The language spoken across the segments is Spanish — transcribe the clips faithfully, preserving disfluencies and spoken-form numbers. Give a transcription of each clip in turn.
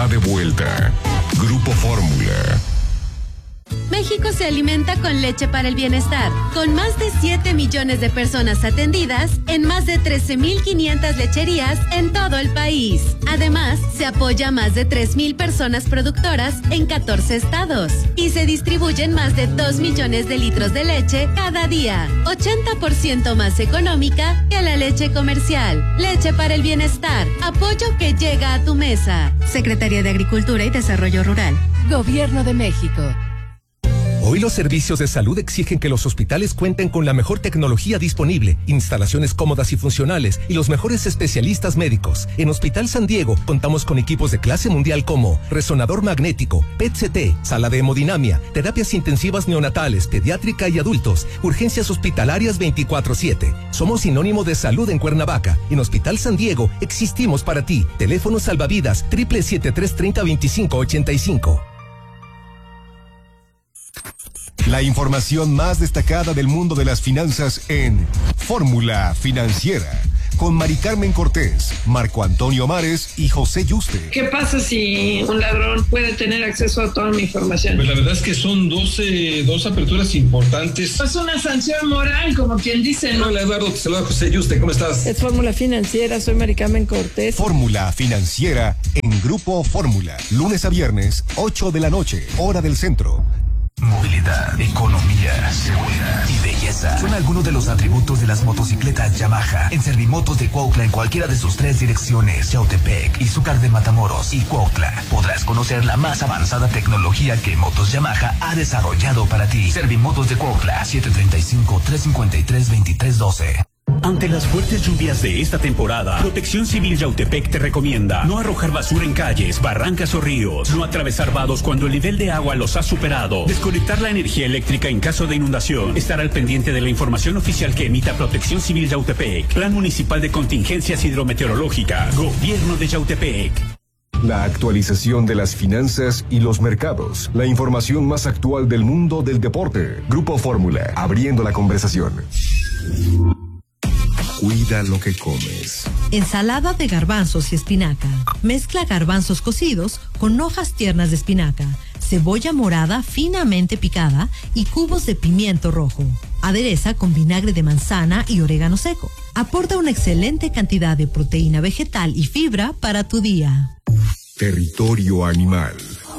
De vuelta. Grupo Fórmula. México se alimenta con leche para el bienestar, con más de siete millones de personas atendidas en más de trece mil quinientas lecherías en todo el país. Además, se apoya a más de tres mil personas productoras en catorce estados y se distribuyen más de dos millones de litros de leche cada día, ochenta por ciento más económica que la leche comercial. Leche para el bienestar, apoyo que llega a tu mesa. Secretaría de Agricultura y Desarrollo Rural. Gobierno de México. Hoy los servicios de salud exigen que los hospitales cuenten con la mejor tecnología disponible, instalaciones cómodas y funcionales y los mejores especialistas médicos. En Hospital San Diego contamos con equipos de clase mundial como resonador magnético, P E T C T, sala de hemodinamia, terapias intensivas neonatales, pediátrica y adultos, urgencias hospitalarias veinticuatro siete. Somos sinónimo de salud en Cuernavaca. En Hospital San Diego existimos para ti. Teléfono salvavidas siete siete tres, treinta, veinticinco, ochenta y cinco. La información más destacada del mundo de las finanzas en Fórmula Financiera, con Mari Carmen Cortés, Marco Antonio Mares y José Yuste. ¿Qué pasa si un ladrón puede tener acceso a toda mi información? Pues la verdad es que son doce, dos aperturas importantes. Es una sanción moral, como quien dice, ¿no? Hola Eduardo, te saluda José Yuste, ¿cómo estás? Es Fórmula Financiera, soy Mari Carmen Cortés. Fórmula Financiera en Grupo Fórmula, lunes a viernes, ocho de la noche, hora del centro. Movilidad, economía, seguridad y belleza son algunos de los atributos de las motocicletas Yamaha. En Servimotos de Cuautla, en cualquiera de sus tres direcciones, Yautepec, Izúcar de Matamoros y Cuautla, podrás conocer la más avanzada tecnología que Motos Yamaha ha desarrollado para ti. Servimotos de Cuautla, siete tres cinco, tres cinco tres, dos tres uno dos. Ante las fuertes lluvias de esta temporada, Protección Civil Yautepec te recomienda no arrojar basura en calles, barrancas o ríos, no atravesar vados cuando el nivel de agua los ha superado, desconectar la energía eléctrica en caso de inundación, estar al pendiente de la información oficial que emita Protección Civil Yautepec, Plan Municipal de Contingencias Hidrometeorológica, Gobierno de Yautepec. La actualización de las finanzas y los mercados, la información más actual del mundo del deporte. Grupo Fórmula, abriendo la conversación. Cuida lo que comes. Ensalada de garbanzos y espinaca. Mezcla garbanzos cocidos con hojas tiernas de espinaca, cebolla morada finamente picada y cubos de pimiento rojo. Adereza con vinagre de manzana y orégano seco. Aporta una excelente cantidad de proteína vegetal y fibra para tu día. Territorio animal.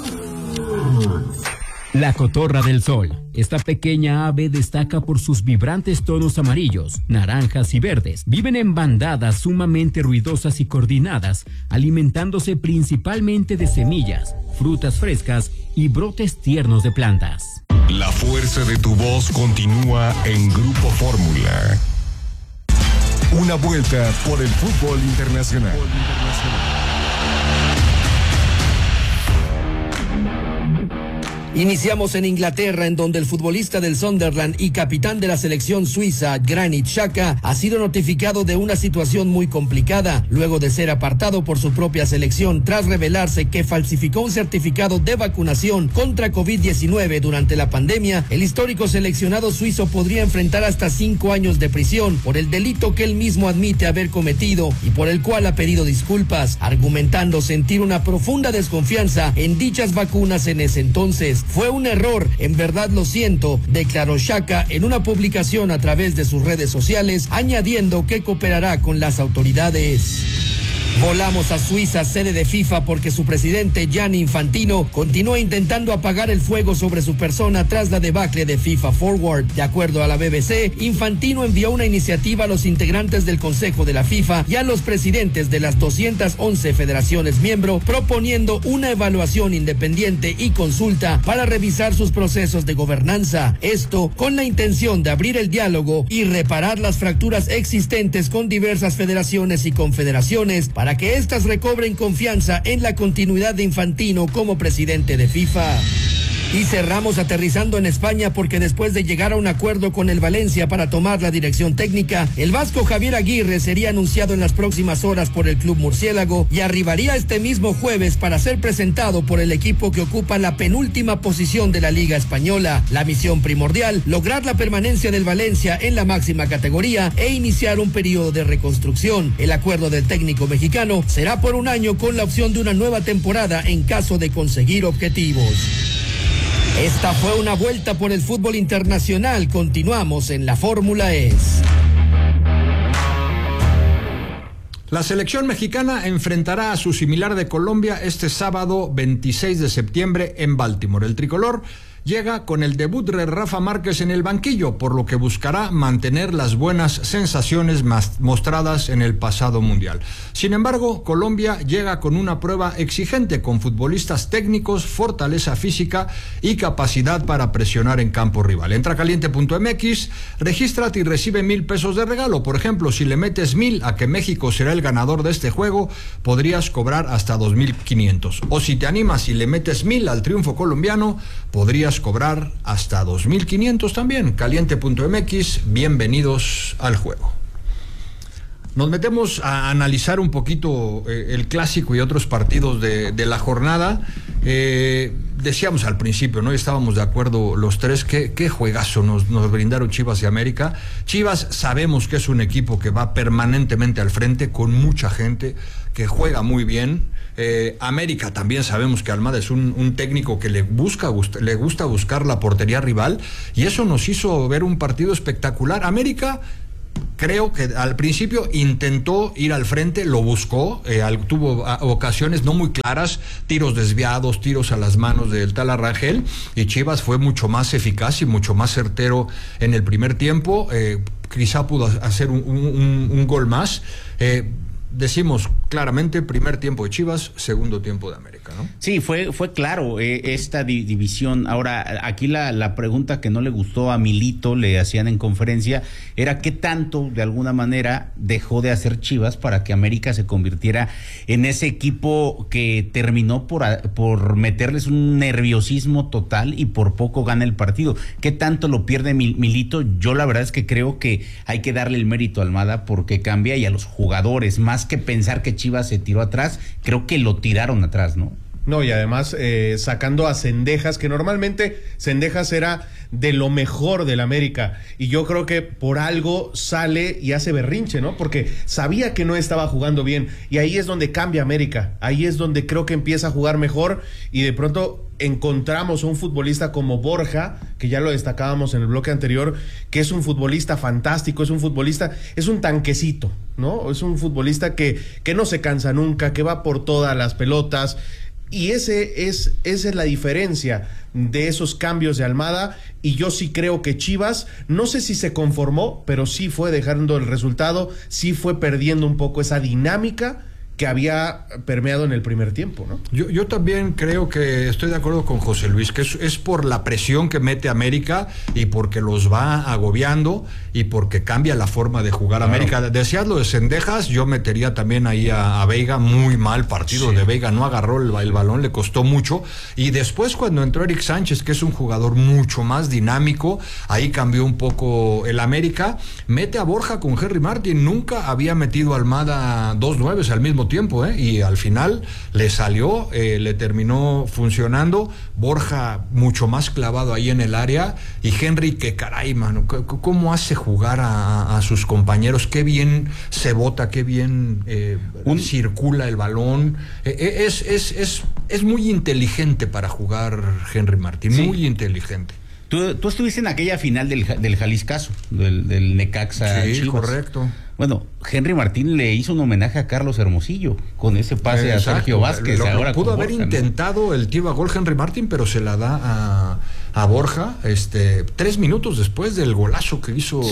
La cotorra del sol. Esta pequeña ave destaca por sus vibrantes tonos amarillos, naranjas y verdes. Viven en bandadas sumamente ruidosas y coordinadas, alimentándose principalmente de semillas, frutas frescas y brotes tiernos de plantas. La fuerza de tu voz continúa en Grupo Fórmula. Una vuelta por el fútbol internacional. Iniciamos en Inglaterra, en donde el futbolista del Sunderland y capitán de la selección suiza, Granit Xhaka, ha sido notificado de una situación muy complicada, luego de ser apartado por su propia selección tras revelarse que falsificó un certificado de vacunación contra COVID diecinueve durante la pandemia. El histórico seleccionado suizo podría enfrentar hasta cinco años de prisión por el delito que él mismo admite haber cometido y por el cual ha pedido disculpas, argumentando sentir una profunda desconfianza en dichas vacunas en ese entonces. Fue un error, en verdad lo siento, declaró Xhaka en una publicación a través de sus redes sociales, añadiendo que cooperará con las autoridades. Volamos a Suiza, sede de FIFA, porque su presidente Gianni Infantino continúa intentando apagar el fuego sobre su persona tras la debacle de FIFA Forward. De acuerdo a la B B C, Infantino envió una iniciativa a los integrantes del Consejo de la FIFA y a los presidentes de las doscientas once federaciones miembro, proponiendo una evaluación independiente y consulta para revisar sus procesos de gobernanza. Esto con la intención de abrir el diálogo y reparar las fracturas existentes con diversas federaciones y confederaciones, para que éstas recobren confianza en la continuidad de Infantino como presidente de FIFA. Y cerramos aterrizando en España porque después de llegar a un acuerdo con el Valencia para tomar la dirección técnica, el vasco Javier Aguirre sería anunciado en las próximas horas por el club murciélago y arribaría este mismo jueves para ser presentado por el equipo que ocupa la penúltima posición de la Liga Española. La misión primordial, lograr la permanencia del Valencia en la máxima categoría e iniciar un periodo de reconstrucción. El acuerdo del técnico mexicano será por un año con la opción de una nueva temporada en caso de conseguir objetivos. Esta fue una vuelta por el fútbol internacional. Continuamos en la Fórmula E S. La selección mexicana enfrentará a su similar de Colombia este sábado veintiséis de septiembre en Baltimore. El tricolor llega con el debut de Rafa Márquez en el banquillo, por lo que buscará mantener las buenas sensaciones mostradas en el pasado mundial. Sin embargo, Colombia llega con una prueba exigente, con futbolistas técnicos, fortaleza física y capacidad para presionar en campo rival. Entra caliente punto m x, regístrate y recibe mil pesos de regalo. Por ejemplo, si le metes mil a que México será el ganador de este juego, podrías cobrar hasta dos mil quinientos. O si te animas y le metes mil al triunfo colombiano, podrías cobrar hasta dos mil quinientos también. Caliente punto m x, bienvenidos al juego. Nos metemos a analizar un poquito eh, el clásico y otros partidos de, de la jornada. Eh, decíamos al principio, ¿no? Estábamos de acuerdo los tres, qué, qué juegazo nos, nos brindaron Chivas y América. Chivas sabemos que es un equipo que va permanentemente al frente, con mucha gente, que juega muy bien. Eh, América también sabemos que Almada es un, un técnico que le busca gust, le gusta buscar la portería rival, y eso nos hizo ver un partido espectacular. América, creo que al principio intentó ir al frente, lo buscó, eh, tuvo a, ocasiones no muy claras, tiros desviados, tiros a las manos del tal Arrangel, y Chivas fue mucho más eficaz y mucho más certero en el primer tiempo. Eh, quizá pudo hacer un, un, un gol más. Eh, Decimos claramente, primer tiempo de Chivas, segundo tiempo de América, ¿no? Sí, fue fue claro eh, esta di- división. Ahora, aquí la, la pregunta que no le gustó a Milito, le hacían en conferencia, era qué tanto, de alguna manera, dejó de hacer Chivas para que América se convirtiera en ese equipo que terminó por, a, por meterles un nerviosismo total y por poco gana el partido. ¿Qué tanto lo pierde Mil- Milito? Yo la verdad es que creo que hay que darle el mérito a Almada porque cambia, y a los jugadores, más que pensar que Chivas se tiró atrás, creo que lo tiraron atrás, ¿no? No, y además eh, sacando a Cendejas, que normalmente Cendejas era de lo mejor del América, y yo creo que por algo sale y hace berrinche, ¿no? Porque sabía que no estaba jugando bien, y ahí es donde cambia América, ahí es donde creo que empieza a jugar mejor, y de pronto encontramos a un futbolista como Borja, que ya lo destacábamos en el bloque anterior, que es un futbolista fantástico, es un futbolista, es un tanquecito, ¿no? Es un futbolista que, que no se cansa nunca, que va por todas las pelotas, y ese es, esa es la diferencia de esos cambios de Almada, y yo sí creo que Chivas, no sé si se conformó, pero sí fue dejando el resultado, sí fue perdiendo un poco esa dinámica que había permeado en el primer tiempo, ¿no? Yo, yo también creo que estoy de acuerdo con José Luis, que es, es por la presión que mete América y porque los va agobiando y porque cambia la forma de jugar claro. América. Decías lo de Cendejas, yo metería también ahí a, a Veiga, muy mal partido sí. de Veiga, no agarró el, el balón, le costó mucho, y después cuando entró Eric Sánchez, que es un jugador mucho más dinámico, ahí cambió un poco el América, mete a Borja con Henry Martin, nunca había metido a Almada dos nueves al mismo tiempo, ¿eh? Y al final le salió, eh, le terminó funcionando. Borja mucho más clavado ahí en el área, y Henry, que caray, mano, cómo hace jugar a, a sus compañeros, qué bien se bota, qué bien eh, Un... circula el balón. Eh, es, es, es, es muy inteligente para jugar Henry Martín, sí. muy inteligente. Tú, tú estuviste en aquella final del, del Jaliscazo, del, del Necaxa. Sí, Chivas. Correcto. Bueno, Henry Martín le hizo un homenaje a Carlos Hermosillo con ese pase Exacto. a Sergio Vázquez. Lo, ahora lo pudo haber Borja, intentado ¿no? el tiro a gol Henry Martín, pero se la da a, a Borja este, tres minutos después del golazo que hizo sí.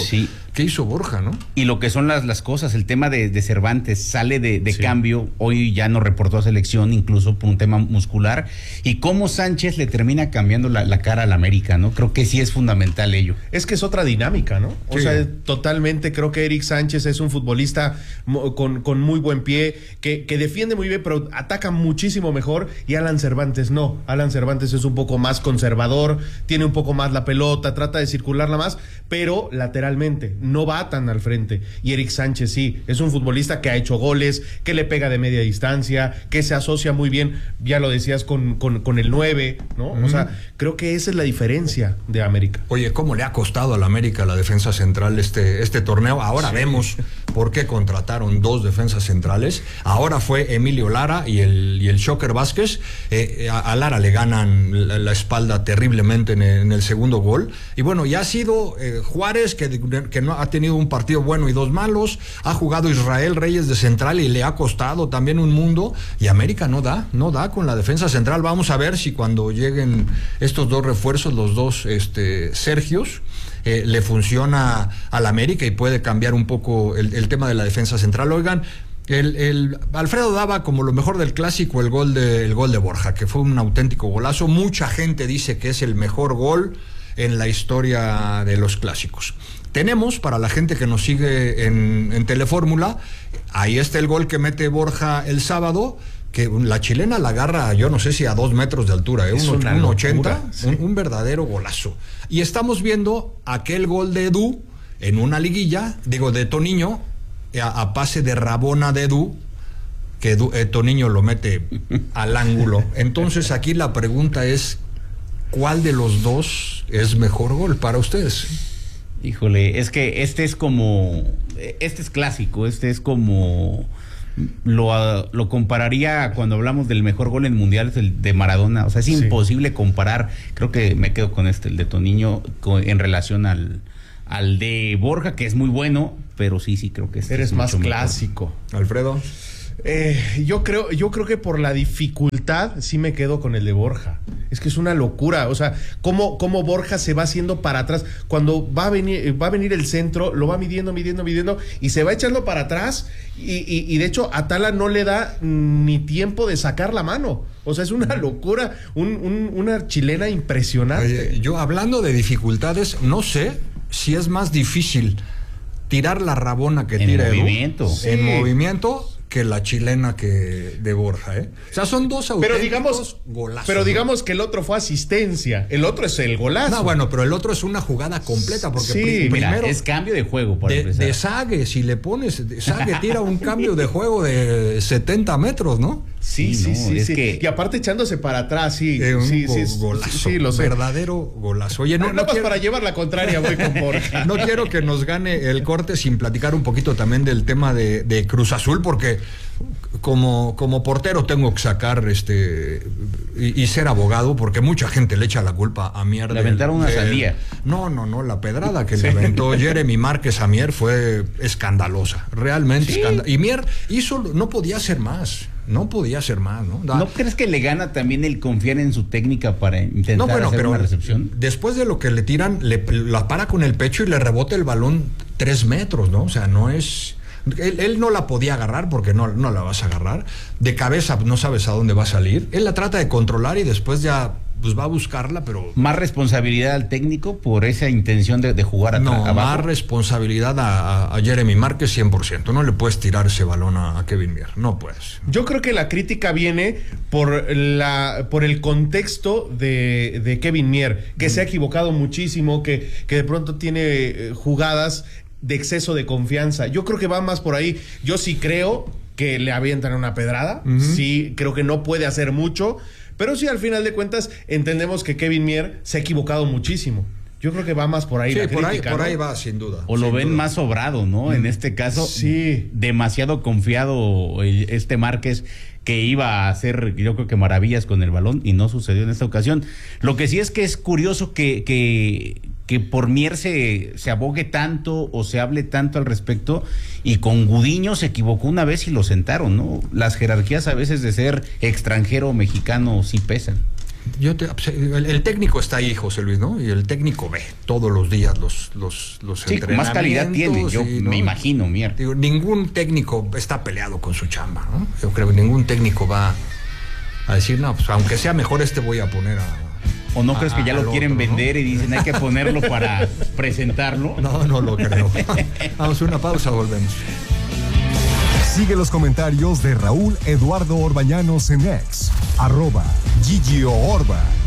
¿Qué hizo Borja, no? Y lo que son las, las cosas, el tema de, de Cervantes sale de, de sí. cambio, hoy ya no reportó a selección, incluso por un tema muscular, y cómo Sánchez le termina cambiando la, la cara al América, ¿no? Creo que sí es fundamental ello. Es que es otra dinámica, ¿no? O sí. sea, totalmente creo que Eric Sánchez es un futbolista con, con muy buen pie, que, que defiende muy bien, pero ataca muchísimo mejor, y Alan Cervantes no. Alan Cervantes es un poco más conservador, tiene un poco más la pelota, trata de circularla más, pero lateralmente no va tan al frente. Y Eric Sánchez sí, es un futbolista que ha hecho goles, que le pega de media distancia, que se asocia muy bien, ya lo decías, con, con, con el nueve, ¿no? Mm. O sea, creo que esa es la diferencia de América. Oye, ¿cómo le ha costado al América la defensa central este, este torneo? Ahora sí. vemos por qué contrataron dos defensas centrales. Ahora fue Emilio Lara y el, y el Shocker Vázquez. Eh, a, a Lara le ganan la, la espalda terriblemente en el, en el segundo gol. Y bueno, ya ha sido eh, Juárez, que, que no ha tenido un partido bueno y dos malos. Ha jugado Israel Reyes de central y le ha costado también un mundo. Y América no da, no da con la defensa central. Vamos a ver si cuando lleguen estos dos refuerzos, los dos este, Sergios, eh, le funciona al América y puede cambiar un poco el, el tema de la defensa central. Oigan, El, el Alfredo daba como lo mejor del clásico el gol de el gol de Borja, que fue un auténtico golazo. Mucha gente dice que es el mejor gol en la historia de los clásicos. Tenemos, para la gente que nos sigue en, en Telefórmula, ahí está el gol que mete Borja el sábado, que la chilena la agarra, yo no sé si a dos metros de altura, ¿eh? un, un ochenta, sí. un, un verdadero golazo. Y estamos viendo aquel gol de Edu en una liguilla, digo, de Toniño, A, a pase de Rabona de Edu, que Edu, eh, Toniño lo mete al ángulo. Entonces aquí la pregunta es, ¿cuál de los dos es mejor gol para ustedes? Híjole, es que este es como, este es clásico, este es como, lo, lo compararía cuando hablamos del mejor gol en mundiales, el de Maradona. O sea, es sí. imposible comparar. Creo que me quedo con este, el de Toniño, con, en relación al al de Borja, que es muy bueno, pero sí, sí creo que este eres es más mucho clásico. Mejor. Alfredo. Eh, yo creo, yo creo que por la dificultad sí me quedo con el de Borja. Es que es una locura, o sea, cómo, cómo Borja se va haciendo para atrás. Cuando va a venir, va a venir el centro, lo va midiendo, midiendo, midiendo, y se va echando para atrás, y, y, y de hecho Atala no le da ni tiempo de sacar la mano. O sea, es una locura, un, un, una chilena impresionante. Oye, yo hablando de dificultades, no sé si es más difícil tirar la Rabona que en tira movimiento. Edu, Sí. en movimiento, que la chilena que de Borja, ¿eh? O sea, son dos auténticos pero digamos, golazos. Pero digamos que el otro fue asistencia, el otro es el golazo. No, bueno, pero el otro es una jugada completa, porque sí, pri- mira, primero es cambio de juego, por de, empezar. de Sague, si le pones, Sague tira un cambio de juego de setenta metros, ¿no? Sí, sí, no, sí, es sí. que... Y aparte echándose para atrás, sí. Eh, un sí, go- sí, golazo, sí, lo sé. verdadero golazo. Oye, no, no, no más quiero, para llevar la contraria voy con Borja. no quiero que nos gane el corte sin platicar un poquito también del tema de, de Cruz Azul, porque como, como portero tengo que sacar este y, y ser abogado, porque mucha gente le echa la culpa a Mier. Le aventaron una sandía. No, no, no, la pedrada que sí. le aventó Jeremy Márquez a Mier fue escandalosa, realmente sí. escandalosa. Y Mier hizo, no podía hacer más. No podía ser más, ¿no? Da... ¿No crees que le gana también el confiar en su técnica para intentar no, bueno, hacer pero una recepción? Después de lo que le tiran, le, la para con el pecho y le rebota el balón tres metros, ¿no? O sea, no es... Él, él no la podía agarrar porque no, no la vas a agarrar. De cabeza no sabes a dónde va a salir. Él la trata de controlar y después ya pues va a buscarla, pero... ¿Más responsabilidad al técnico por esa intención de, de jugar atrás? No, abajo? Más responsabilidad a, a, a Jeremy Márquez cien por ciento. No le puedes tirar ese balón a, a Kevin Mier, no puedes. Yo creo que la crítica viene por la por el contexto de, de Kevin Mier, que mm. se ha equivocado muchísimo, que, que de pronto tiene eh, jugadas de exceso de confianza. Yo creo que va más por ahí. Yo sí creo que le avientan una pedrada, uh-huh. sí creo que no puede hacer mucho, pero sí, al final de cuentas, entendemos que Kevin Mier se ha equivocado muchísimo. Yo creo que va más por ahí. Sí, la por, crítica, ahí, por ¿no? ahí va, sin duda. O lo sin ven duda. más sobrado, ¿no? Mm. En este caso, sí. demasiado confiado este Márquez, que iba a hacer, yo creo que maravillas con el balón, y no sucedió en esta ocasión. Lo que sí es que es curioso que, que, que por Mier se, se abogue tanto o se hable tanto al respecto, y con Gudiño se equivocó una vez y lo sentaron, ¿no? Las jerarquías a veces de ser extranjero o mexicano sí pesan. Yo te, el, el técnico está ahí, José Luis, ¿no? Y el técnico ve todos los días los, los, los sí, entrenamientos. Más calidad tiene, yo y, me ¿no? imagino, mierda. Digo, ningún técnico está peleado con su chamba, ¿no? Yo creo que ningún técnico va a decir, no, pues aunque sea mejor este voy a poner a... ¿O no a, crees que ya lo quieren otro, vender, ¿no? Y dicen hay que ponerlo para presentarlo? No, no lo creo. Vamos a una pausa, volvemos. Sigue los comentarios de Raúl Eduardo Orbañanos en X, arroba Gigio Orba.